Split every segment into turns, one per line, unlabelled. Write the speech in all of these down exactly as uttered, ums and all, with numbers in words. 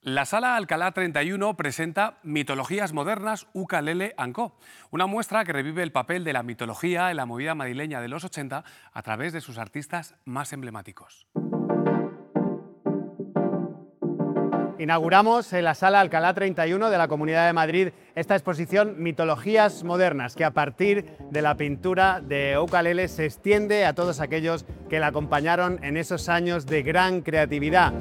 La Sala Alcalá treinta y uno presenta Mitologías modernas Ukelele and Co, una muestra que revive el papel de la mitología en la movida madrileña de los ochenta a través de sus artistas más emblemáticos.
Inauguramos en la Sala Alcalá treinta y uno de la Comunidad de Madrid esta exposición Mitologías modernas, que a partir de la pintura de ukelele se extiende a todos aquellos que la acompañaron en esos años de gran creatividad.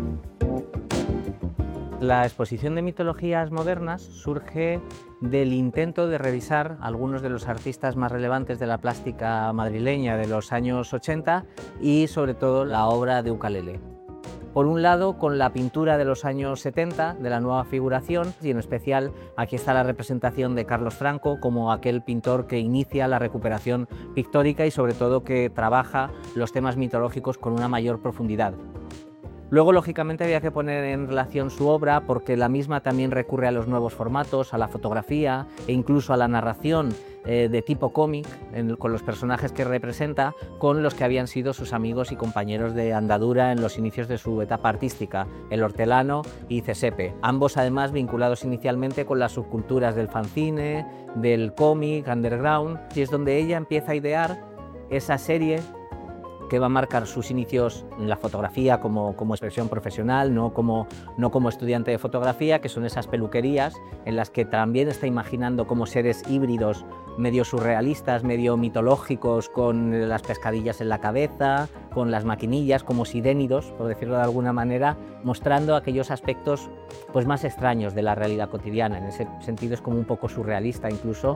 La exposición de mitologías modernas surge del intento de revisar algunos de los artistas más relevantes de la plástica madrileña de los años ochenta y sobre todo la obra de ukelele. Por un lado, con la pintura de los años setenta, de la nueva figuración, y en especial aquí está la representación de Carlos Franco como aquel pintor que inicia la recuperación pictórica y sobre todo que trabaja los temas mitológicos con una mayor profundidad. Luego, lógicamente, había que poner en relación su obra porque la misma también recurre a los nuevos formatos, a la fotografía e incluso a la narración eh, de tipo cómic, en, con los personajes que representa, con los que habían sido sus amigos y compañeros de andadura en los inicios de su etapa artística, El Hortelano y Cesepe, ambos además vinculados inicialmente con las subculturas del fanzine, del cómic, underground, y es donde ella empieza a idear esa serie que va a marcar sus inicios en la fotografía como, como expresión profesional, no como, no como estudiante de fotografía, que son esas peluquerías en las que también está imaginando como seres híbridos, medio surrealistas, medio mitológicos, con las pescadillas en la cabeza, con las maquinillas, como sirénidos, por decirlo de alguna manera, mostrando aquellos aspectos pues, más extraños de la realidad cotidiana. En ese sentido es como un poco surrealista incluso.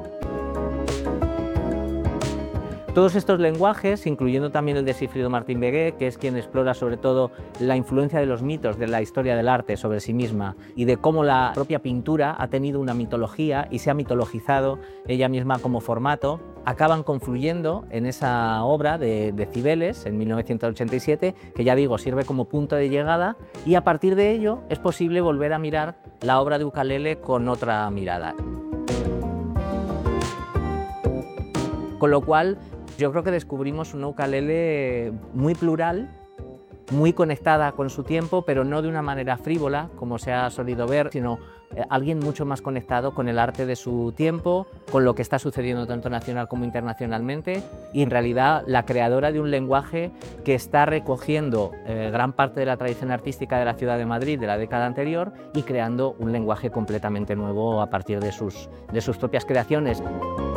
Todos estos lenguajes, incluyendo también el de Sigfrido Martín Vegué, que es quien explora sobre todo la influencia de los mitos de la historia del arte sobre sí misma y de cómo la propia pintura ha tenido una mitología y se ha mitologizado ella misma como formato, acaban confluyendo en esa obra de, de Cibeles en mil novecientos ochenta y siete, que ya digo sirve como punto de llegada, y a partir de ello es posible volver a mirar la obra de ukelele con otra mirada. Con lo cual, yo creo que descubrimos una ukelele muy plural, muy conectada con su tiempo, pero no de una manera frívola, como se ha solido ver, sino alguien mucho más conectado con el arte de su tiempo, con lo que está sucediendo tanto nacional como internacionalmente, y en realidad la creadora de un lenguaje que está recogiendo eh, gran parte de la tradición artística de la ciudad de Madrid de la década anterior y creando un lenguaje completamente nuevo a partir de sus, de sus propias creaciones.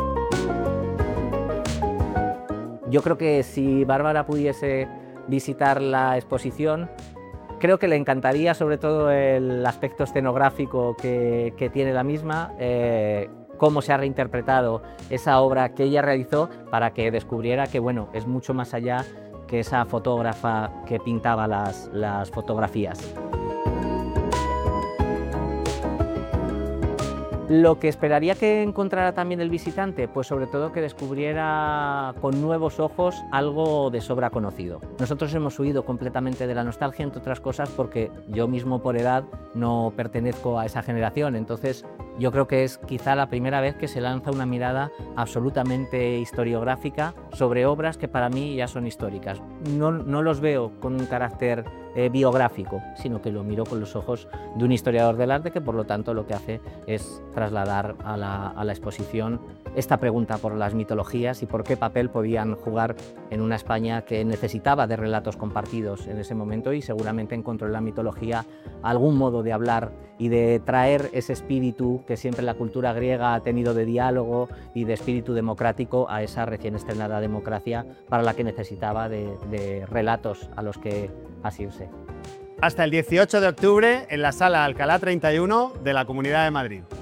Yo creo que si Bárbara pudiese visitar la exposición, creo que le encantaría sobre todo el aspecto escenográfico que, que tiene la misma, eh, cómo se ha reinterpretado esa obra que ella realizó para que descubriera que bueno, es mucho más allá que esa fotógrafa que pintaba las, las fotografías. Lo que esperaría que encontrara también el visitante, pues sobre todo que descubriera con nuevos ojos algo de sobra conocido. Nosotros hemos huido completamente de la nostalgia, entre otras cosas porque yo mismo por edad no pertenezco a esa generación, entonces yo creo que es quizá la primera vez que se lanza una mirada absolutamente historiográfica sobre obras que para mí ya son históricas. No, no los veo con un carácter eh, biográfico, sino que lo miro con los ojos de un historiador del arte que por lo tanto lo que hace es trasladar a la, a la exposición esta pregunta por las mitologías y por qué papel podían jugar en una España que necesitaba de relatos compartidos en ese momento, y seguramente encontró en la mitología algún modo de hablar y de traer ese espíritu que siempre la cultura griega ha tenido de diálogo y de espíritu democrático a esa recién estrenada democracia para la que necesitaba de, de relatos a los que asirse.
Hasta el dieciocho de octubre en la Sala Alcalá treinta y uno de la Comunidad de Madrid.